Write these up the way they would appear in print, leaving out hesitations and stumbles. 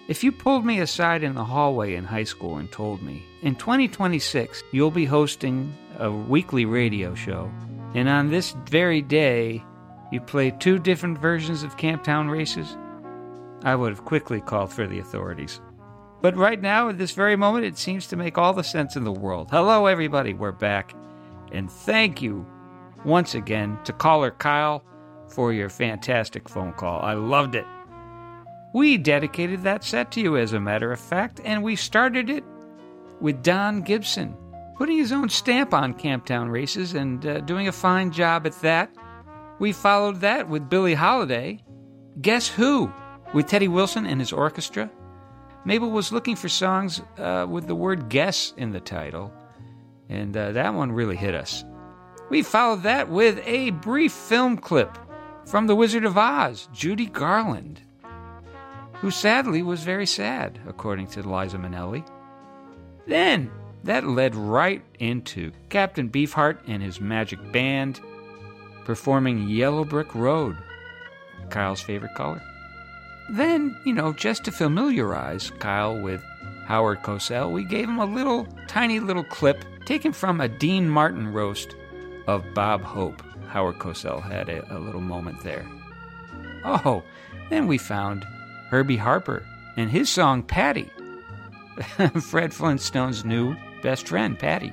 If you pulled me aside in the hallway in high school and told me, in 2026, you'll be hosting a weekly radio show, and on this very day, you play 2 different versions of Camptown Races, I would have quickly called for the authorities. But right now, at this very moment, it seems to make all the sense in the world. Hello, everybody. We're back. And thank you once again to caller Kyle for your fantastic phone call. I loved it. We dedicated that set to you, as a matter of fact, and we started it with Don Gibson, putting his own stamp on Camptown Races and doing a fine job at that. We followed that with Billie Holiday. Guess Who? With Teddy Wilson and his orchestra. Mabel was looking for songs with the word guess in the title, and that one really hit us. We followed that with a brief film clip from The Wizard of Oz, Judy Garland, who sadly was very sad, according to Liza Minnelli. Then, that led right into Captain Beefheart and his magic band performing Yellow Brick Road, Kyle's favorite color. Then, just to familiarize Kyle with Howard Cosell, we gave him a tiny little clip taken from a Dean Martin roast of Bob Hope. Howard Cosell had a little moment there. Oh, then we found Herbie Harper and his song Patty, Fred Flintstone's new best friend, Patty.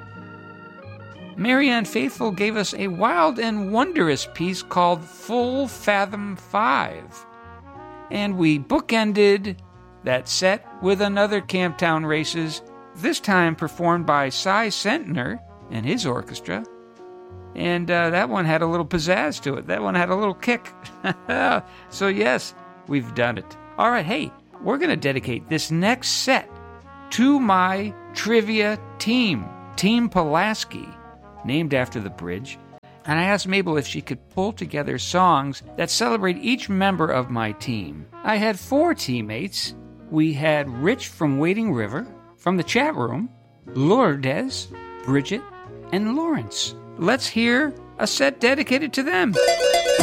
Marianne Faithfull gave us a wild and wondrous piece called Full Fathom 5. And we bookended that set with another Camptown Races, this time performed by Cy Centner and his orchestra. And that one had a little pizzazz to it. That one had a little kick. So yes, we've done it. All right, hey, we're going to dedicate this next set to my trivia team, Team Pulaski, named after the bridge. And I asked Mabel if she could pull together songs that celebrate each member of my team. I had 4 teammates. We had Rich from Wading River, from the chat room, Lourdes, Bridget, and Lawrence. Let's hear a set dedicated to them.